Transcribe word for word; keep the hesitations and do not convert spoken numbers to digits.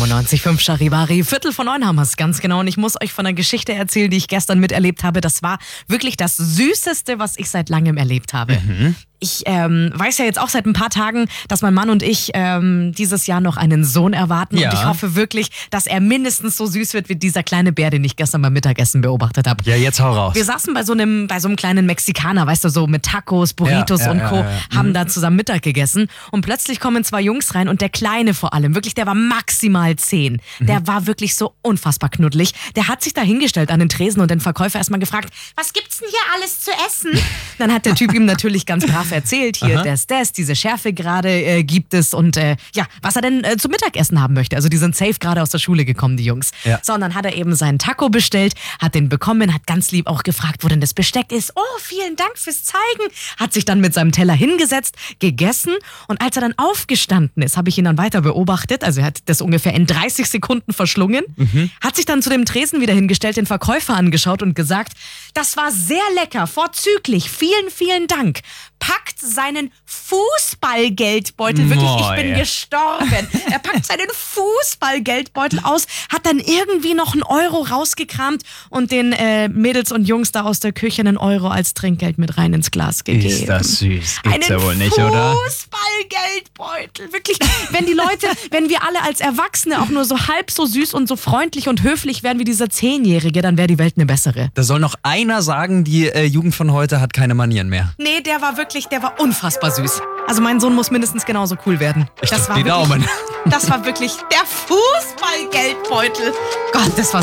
fünfundneunzig Komma fünf Charivari. Viertel von neun haben wir es ganz genau. Und ich muss euch von einer Geschichte erzählen, die ich gestern miterlebt habe. Das war wirklich das Süßeste, was ich seit langem erlebt habe. Mhm. Ich ähm, weiß ja jetzt auch seit ein paar Tagen, dass mein Mann und ich ähm, dieses Jahr noch einen Sohn erwarten. Ja. Und ich hoffe wirklich, dass er mindestens so süß wird wie dieser kleine Bär, den ich gestern beim Mittagessen beobachtet habe. Ja, jetzt hau raus. Wir saßen bei so einem, bei so einem kleinen Mexikaner, weißt du, so mit Tacos, Burritos Ja, ja, und ja, Co. ja, ja. haben Mhm. da zusammen Mittag gegessen. Und plötzlich kommen zwei Jungs rein und der Kleine vor allem, wirklich, der war maximal zehn. Mhm. Der war wirklich so unfassbar knuddelig. Der hat sich da hingestellt an den Tresen und den Verkäufer erstmal gefragt, was gibt's denn hier alles zu essen? Dann hat der Typ ihm natürlich ganz brav erzählt, hier, Aha. das, das, diese Schärfe gerade äh, gibt es und äh, ja, was er denn äh, zum Mittagessen haben möchte. Also die sind safe gerade aus der Schule gekommen, die Jungs. Ja. So, und dann hat er eben seinen Taco bestellt, hat den bekommen, hat ganz lieb auch gefragt, wo denn das Besteck ist. Oh, vielen Dank fürs Zeigen. Hat sich dann mit seinem Teller hingesetzt, gegessen und als er dann aufgestanden ist, habe ich ihn dann weiter beobachtet, also er hat das ungefähr in dreißig Sekunden verschlungen, Mhm. hat sich dann zu dem Tresen wieder hingestellt, den Verkäufer angeschaut und gesagt, das war sehr lecker, vorzüglich, vielen, vielen Dank. Packt seinen Fußballgeldbeutel, wirklich, ich bin Moi. gestorben. Er packt seinen Fußballgeldbeutel aus, hat dann irgendwie noch einen Euro rausgekramt und den äh, Mädels und Jungs da aus der Küche einen Euro als Trinkgeld mit rein ins Glas gegeben. Ist das süß. Gibt's Einen ja wohl nicht, oder? Fußballgeldbeutel. Wirklich, wenn die Leute, wenn wir alle als Erwachsene auch nur so halb so süß und so freundlich und höflich wären wie dieser Zehnjährige, dann wäre die Welt eine bessere. Da soll noch einer sagen, die äh, Jugend von heute hat keine Manieren mehr. Nee, der war wirklich, der war unfassbar süß. Also mein Sohn muss mindestens genauso cool werden. Ich Das drück war die wirklich, Daumen. das war wirklich der Fußballgeldbeutel. Gott, das war